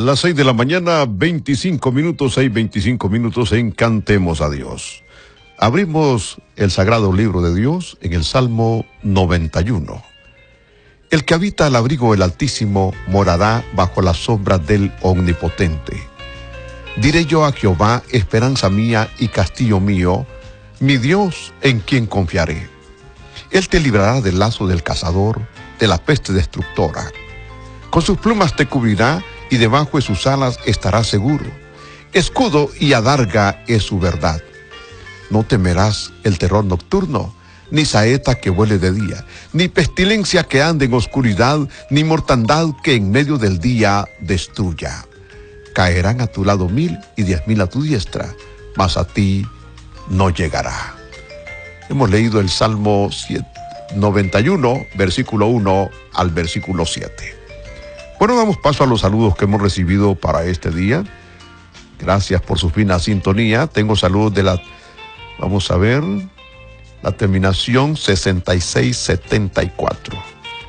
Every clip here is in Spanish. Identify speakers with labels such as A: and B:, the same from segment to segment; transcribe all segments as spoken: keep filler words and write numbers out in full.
A: Las seis de la mañana, veinticinco minutos, seis, veinticinco minutos en Cantemos a Dios. Abrimos el sagrado libro de Dios en el Salmo noventa y uno. El que habita al abrigo del Altísimo morará bajo la sombra del Omnipotente. Diré yo a Jehová, esperanza mía y castillo mío, mi Dios en quien confiaré. Él te librará del lazo del cazador, de la peste destructora. Con sus plumas te cubrirá y debajo de sus alas estarás seguro. Escudo y adarga es su verdad. No temerás el terror nocturno, ni saeta que vuele de día, ni pestilencia que ande en oscuridad, ni mortandad que en medio del día destruya. Caerán a tu lado mil y diez mil a tu diestra, mas a ti no llegará. Hemos leído el Salmo noventa y uno, versículo uno al versículo siete. Bueno, damos paso a los saludos que hemos recibido para este día. Gracias por su fina sintonía. Tengo saludos de la, vamos a ver, la terminación sesenta y seis setenta y cuatro.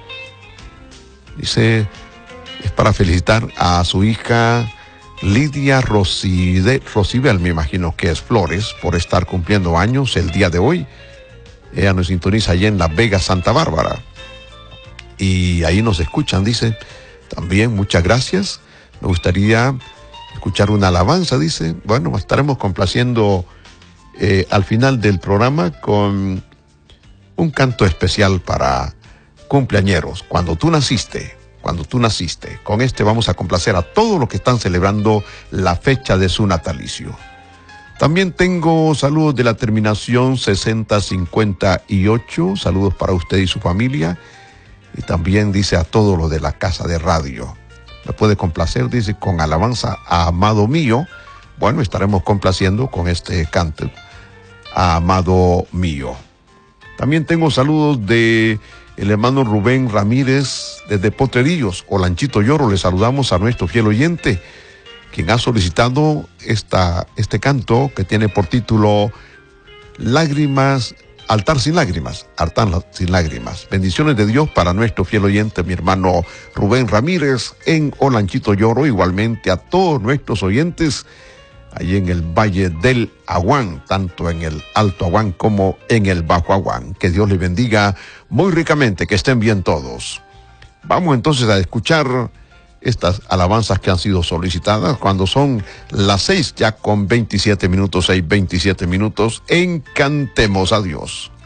A: Dice, es para felicitar a su hija Lidia Roside, Rosibel, me imagino que es Flores, por estar cumpliendo años el día de hoy. Ella nos sintoniza allá en La Vega, Santa Bárbara. Y ahí nos escuchan, dice. También, muchas gracias. Me gustaría escuchar una alabanza, dice. Bueno, estaremos complaciendo eh, al final del programa con un canto especial para cumpleañeros. Cuando tú naciste, cuando tú naciste. Con este vamos a complacer a todos los que están celebrando la fecha de su natalicio. También tengo saludos de la terminación sesenta cincuenta y ocho. Saludos para usted y su familia. Y también dice a todos los de la casa de radio. Me puede complacer, dice, con alabanza a Amado Mío. Bueno, estaremos complaciendo con este canto a Amado Mío. También tengo saludos de el hermano Rubén Ramírez desde Potrerillos, Olanchito Lloro. Le saludamos a nuestro fiel oyente, quien ha solicitado esta, este canto que tiene por título Lágrimas, Altar sin lágrimas, altar sin lágrimas. Bendiciones de Dios para nuestro fiel oyente, mi hermano Rubén Ramírez, en Olanchito Lloro. Igualmente a todos nuestros oyentes, allí en el Valle del Aguán, tanto en el Alto Aguán como en el Bajo Aguán. Que Dios les bendiga muy ricamente, que estén bien todos. Vamos entonces a escuchar estas alabanzas que han sido solicitadas cuando son las seis ya con veintisiete minutos, seis, veintisiete minutos en Cantemos a Dios.